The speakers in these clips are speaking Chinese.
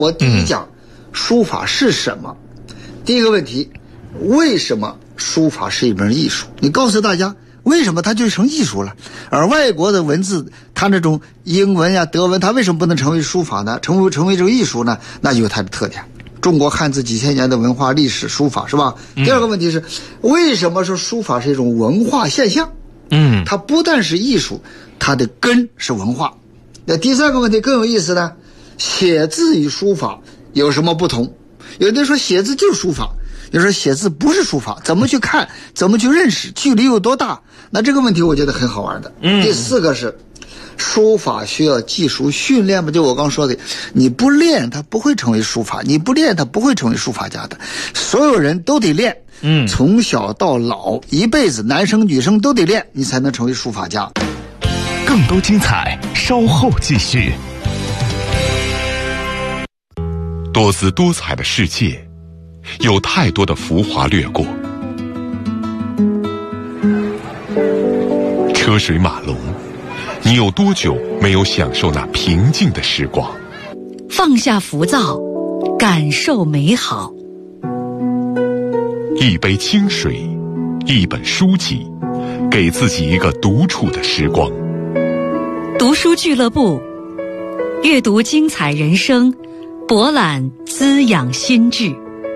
我第一讲书法是什么。第一个问题，为什么书法是一门艺术？你告诉大家为什么它就成艺术了？而外国的文字，它那种英文呀、德文，它为什么不能成为书法呢？成为这个艺术呢？那有它的特点。中国汉字几千年的文化历史，书法是吧？第二个问题是，为什么说书法是一种文化现象？它不但是艺术，它的根是文化。那第三个问题更有意思呢，写字与书法有什么不同？有的人说写字就是书法，有人说写字不是书法，怎么去看，怎么去认识，距离有多大？那这个问题我觉得很好玩的。第四个是书法需要技术训练嘛，就我刚说的，你不练它不会成为书法，你不练它不会成为书法家的。所有人都得练，从小到老一辈子，男生女生都得练，你才能成为书法家。 更多精彩稍后继续。多姿多彩的世界，有太多的浮华掠过，车水马龙，你有多久没有享受那平静的时光？ 放下浮躁，感受美好。 一杯清水，一本书籍，给自己一个独处的时光。 读书俱乐部，阅读精彩人生，博览滋养心智。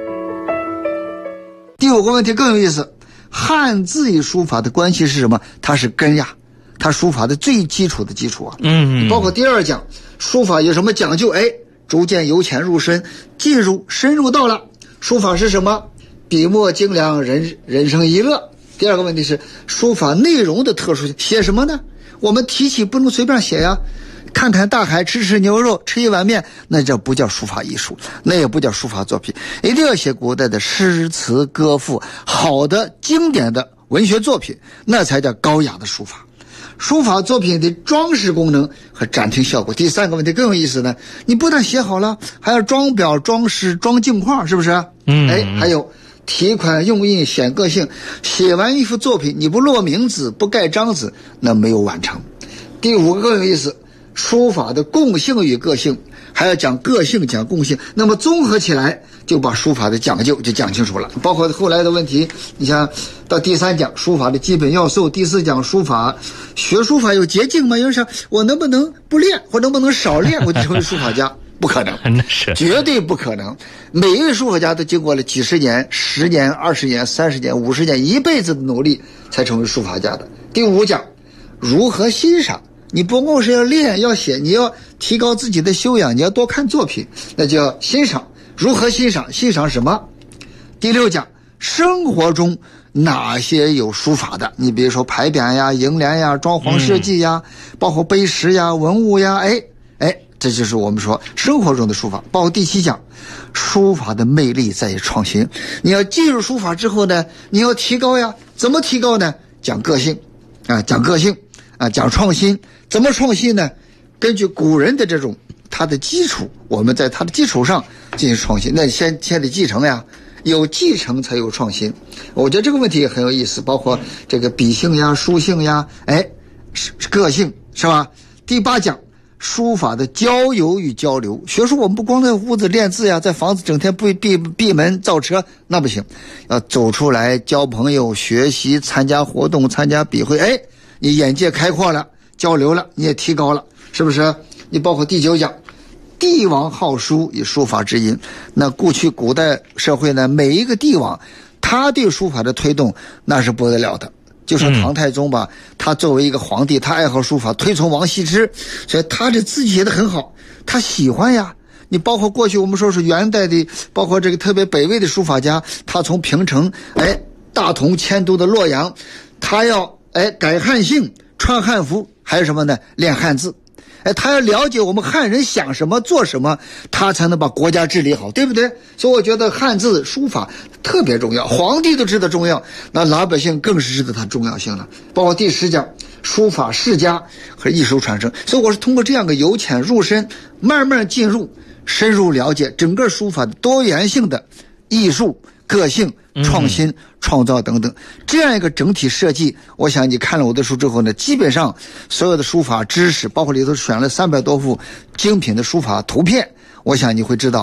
第五个问题更有意思，汉字与书法的关系是什么？它是根呀，它书法的最基础的基础啊。包括第二讲，书法有什么讲究？逐渐由浅入深，深入到了书法是什么？笔墨精良，人生一乐。第二个问题是书法内容的特殊性，写什么呢？我们提起不能随便写呀，看看大海，吃牛肉，吃一碗面，那这不叫书法艺术，那也不叫书法作品。一定要写古代的诗词歌赋，好的经典的文学作品，那才叫高雅的书法。书法作品的装饰功能和展厅效果。第三个问题更有意思呢，你不但写好了，还要装裱、装饰、装镜框，是不是？还有题款用印显个性。写完一幅作品，你不落名字，不盖章子，那没有完成。第五个更有意思，书法的共性与个性，还要讲个性讲共性，那么综合起来就把书法的讲究就讲清楚了。包括后来的问题，你像到第三讲书法的基本要素，第四讲书法学书法有捷径吗？有人说我能不能不练，或能不能少练我就成为书法家？不可能，绝对不可能。每一位书法家都经过了几十年、10年、20年、30年、50年，一辈子的努力才成为书法家的。第五讲如何欣赏，你不光是要练要写，你要提高自己的修养，你要多看作品，那就要欣赏。如何欣赏？欣赏什么？第六讲生活中哪些有书法的，你比如说牌匾呀、楹联呀、装潢设计呀，包括碑石呀、文物呀，这就是我们说生活中的书法。包括第七讲书法的魅力在于创新，你要进入书法之后呢，你要提高呀，怎么提高呢？讲个性讲创新。怎么创新呢？根据古人的这种它的基础，我们在它的基础上进行创新。那先得继承呀，有继承才有创新。我觉得这个问题也很有意思，包括这个笔性呀、书性呀，个性是吧？第八讲书法的交友与交流。学术我们不光在屋子练字呀，在房子整天闭门造车，那不行，要走出来交朋友、学习、参加活动、参加笔会，你眼界开阔了，交流了，你也提高了，是不是？你包括第九讲帝王好书以书法之音。那过去古代社会呢，每一个帝王他对书法的推动那是不得了的。就说唐太宗吧，他作为一个皇帝，他爱好书法，推崇王羲之，所以他的字写得很好，他喜欢呀。你包括过去我们说是元代的，包括这个特别北魏的书法家，他从平城大同迁都的洛阳，他要改汉姓、穿汉服，还有什么呢？练汉字。他要了解我们汉人想什么做什么，他才能把国家治理好，对不对？所以我觉得汉字书法特别重要，皇帝都知道重要，那老百姓更是知道它重要性了。包括第10讲书法世家和艺术传承。所以我是通过这样个由浅入深，慢慢进入，深入了解整个书法的多元性的艺术、个性、创新、创造等等，这样一个整体设计，我想你看了我的书之后呢，基本上所有的书法知识，包括里头选了300多幅精品的书法图片，我想你会知道